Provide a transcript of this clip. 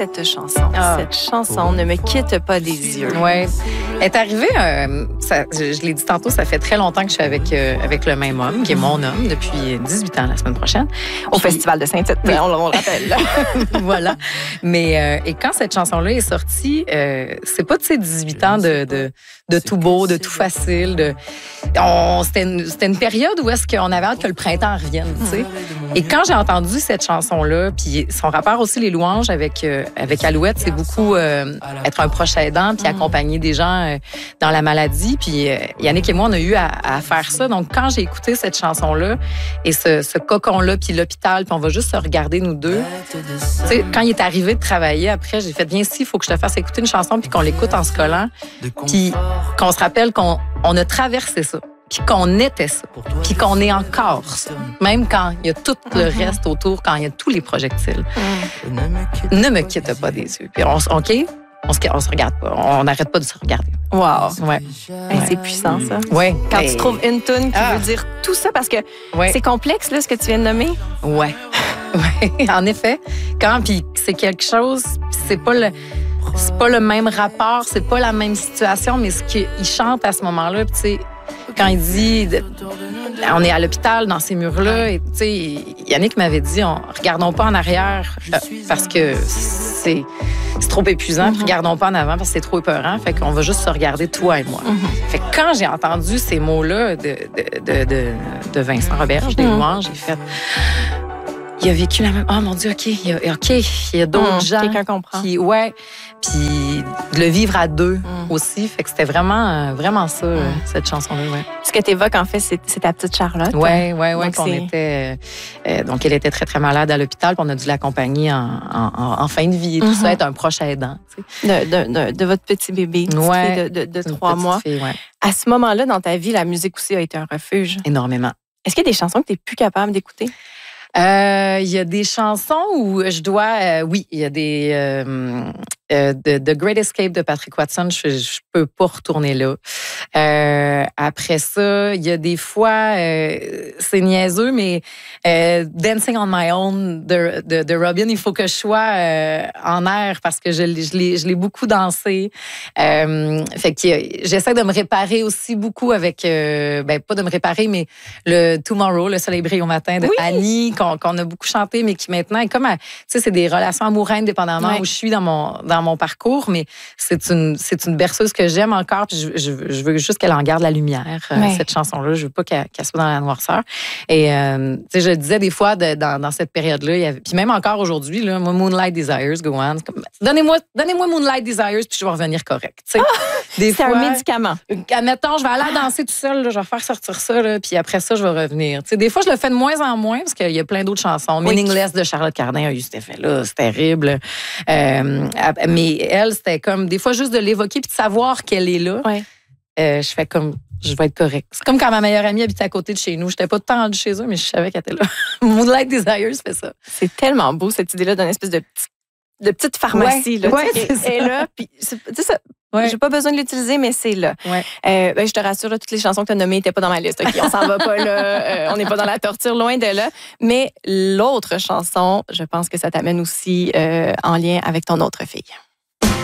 cette chanson. Cette chanson ne me quitte pas des yeux. Ouais. Elle est arrivée, je l'ai dit tantôt, ça fait très longtemps que je suis avec le même homme, qui est mon homme, depuis 18 ans la semaine prochaine. Au Festival de Saint-Tite, oui. on le rappelle. Voilà. Mais et quand cette chanson-là est sortie, c'est pas de ces 18 ans de tout beau, de tout facile. C'était une période où est-ce qu'on avait hâte que le printemps revienne, tu sais. Et quand j'ai entendu cette chanson-là, puis son rapport aussi, les louanges avec Alouette, c'est beaucoup être un proche aidant, puis accompagner des gens dans la maladie. Puis Yannick et moi, on a eu à faire ça. Donc, quand j'ai écouté cette chanson-là et ce cocon-là, puis l'hôpital, puis on va juste se regarder, nous deux. Tu sais, quand il est arrivé de travailler, après, j'ai fait, viens ici, il faut que je te fasse écouter une chanson, puis qu'on l'écoute en se collant, puis qu'on se rappelle qu'on a traversé ça, puis qu'on était ça, puis qu'on est encore ça. Même quand il y a tout le reste autour, quand il y a tous les projectiles. Ne me quitte pas des yeux. Puis on se regarde pas. On n'arrête pas de se regarder. Wow. Ouais. C'est puissant, ça. Ouais. Quand tu trouves une toune qui veut dire tout ça, parce que c'est complexe, là, ce que tu viens de nommer. Ouais. Ouais. En effet. Puis c'est quelque chose, c'est pas le même rapport, c'est pas la même situation, mais ce qu'il chante à ce moment-là, tu sais, quand il dit on est à l'hôpital dans ces murs-là, et tu sais, Yannick m'avait dit regardons pas en arrière parce que c'est trop épuisant, puis regardons pas en avant parce que c'est trop épeurant, fait qu'on va juste se regarder toi et moi. Fait que quand j'ai entendu ces mots-là de Vincent Roberge, des louanges, j'ai fait il a vécu la même. Oh mon Dieu, OK. Il y a d'autres gens. Quelqu'un comprend. Puis de le vivre à deux aussi. Fait que c'était vraiment, vraiment ça, cette chanson-là. Ouais. Ce que tu évoques, en fait, c'est ta petite Charlotte. Oui. Donc, elle était très, très malade à l'hôpital. Puis on a dû l'accompagner en fin de vie et tout ça, être un proche aidant. De votre petit bébé, de 3 mois. Fille, ouais. À ce moment-là, dans ta vie, la musique aussi a été un refuge. Énormément. Est-ce qu'il y a des chansons que tu n'es plus capable d'écouter? Il y a des chansons où je dois... oui, il y a des... The Great Escape de Patrick Watson, je peux pas retourner là. Après ça, il y a des fois... c'est niaiseux, mais Dancing on My Own de Robin, il faut que je sois en air parce que je l'ai beaucoup dansé. Fait que j'essaie de me réparer aussi beaucoup avec... pas de me réparer, mais le Tomorrow, Le Soleil brille au matin de Annie, qu'on a beaucoup chanté, mais qui maintenant est comme... Tu sais, c'est des relations amoureuses, indépendamment où je suis dans mon parcours, mais c'est une berceuse que j'aime encore, puis je veux juste qu'elle en garde la lumière, cette chanson-là. Je veux pas qu'elle soit dans la noirceur. Et tu sais, je le disais des fois dans cette période-là, puis même encore aujourd'hui, là, moi, Moonlight Desires, go on. Donnez-moi Moonlight Desires, puis je vais revenir correct. C'est un médicament. Admettons, je vais aller danser tout seul, là, je vais faire sortir ça, là, puis après ça, je vais revenir. Tu sais, des fois, je le fais de moins en moins, parce qu'il y a plein d'autres chansons. Meaningless de Charlotte Cardin a eu cet effet-là. C'est terrible. Mais elle, c'était comme des fois juste de l'évoquer puis de savoir qu'elle est là. Je fais comme, je vais être correcte. C'est comme quand ma meilleure amie habitait à côté de chez nous. J'étais pas tout le temps rendue chez eux, mais je savais qu'elle était là. Moonlight Desires fait ça. C'est tellement beau, cette idée-là d'une espèce de petite pharmacie. C'est là. Puis, tu sais, ça. J'ai pas besoin de l'utiliser, mais c'est là. Je te rassure, là, toutes les chansons que tu as nommées n'étaient pas dans ma liste. Okay? On s'en va pas là. On n'est pas dans la torture, loin de là. Mais l'autre chanson, je pense que ça t'amène aussi en lien avec ton autre fille.